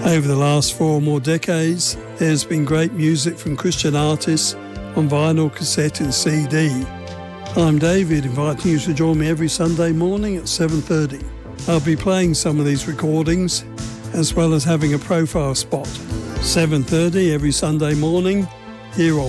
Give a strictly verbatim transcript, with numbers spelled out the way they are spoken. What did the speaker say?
Over the last four or more decades, there's been great music from Christian artists on vinyl, cassette and C D. I'm David, inviting you to join me every Sunday morning at seven thirty. I'll be playing some of these recordings, as well as having a profile spot. seven thirty every Sunday morning, here on